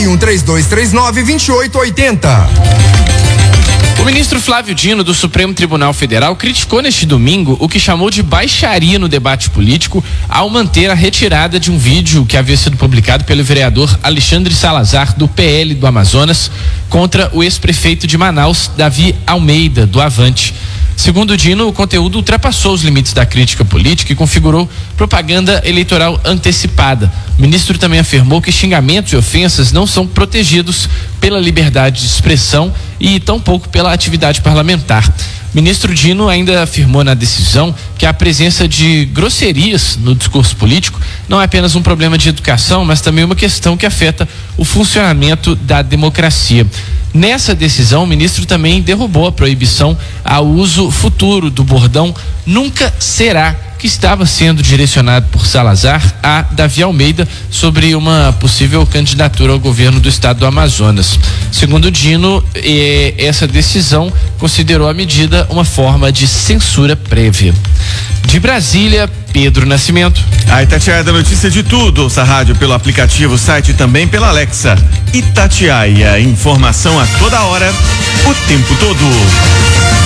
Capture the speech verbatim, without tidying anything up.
e um, três dois três nove, dois oito oito zero. O ministro Flávio Dino, do Supremo Tribunal Federal, criticou neste domingo o que chamou de baixaria no debate político ao manter a retirada de um vídeo que havia sido publicado pelo vereador Alexandre Salazar, do P L do Amazonas, contra o ex-prefeito de Manaus, Davi Almeida, do Avante. Segundo Dino, o conteúdo ultrapassou os limites da crítica política e configurou propaganda eleitoral antecipada. O ministro também afirmou que xingamentos e ofensas não são protegidos pela liberdade de expressão e tampouco pela atividade parlamentar. O ministro Dino ainda afirmou na decisão que a presença de grosserias no discurso político não é apenas um problema de educação, mas também uma questão que afeta o funcionamento da democracia. Nessa decisão, o ministro também derrubou a proibição ao uso futuro do bordão "nunca será", que estava sendo direcionado por Salazar a Davi Almeida sobre uma possível candidatura ao governo do estado do Amazonas. Segundo Dino, eh, essa decisão considerou a medida uma forma de censura prévia. De Brasília, Pedro Nascimento. A Itatiaia, notícia de tudo. Ouça a rádio pelo aplicativo, site e também pela Alexa. Itatiaia, informação a toda hora, o tempo todo.